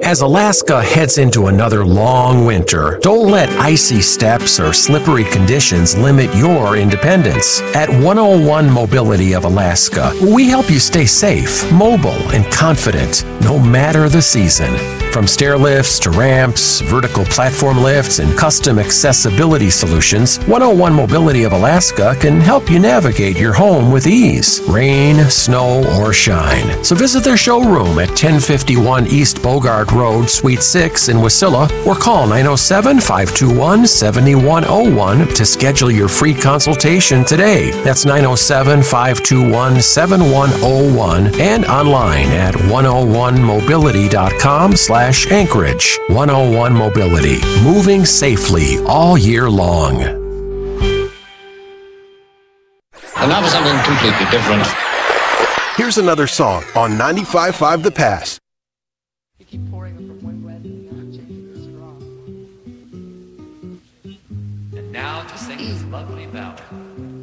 As Alaska heads into another long winter, don't let icy steppes or slippery conditions limit your independence. At 101 Mobility of Alaska, we help you stay safe, mobile, and confident, no matter the season. From stair lifts to ramps, vertical platform lifts, and custom accessibility solutions, 101 Mobility of Alaska can help you navigate your home with ease, rain, snow, or shine. So visit their showroom at 1051 East Bogart Road, Suite 6 in Wasilla, or call 907-521-7101 to schedule your free consultation today. That's 907-521-7101 and online at 101mobility.com/Anchorage. 101 Mobility, moving safely all year long. And now for something completely different. Here's another song on 95.5 The Pass. You keep pouring it from one glass to the other, changing the straw. And now to sing this lovely ballad.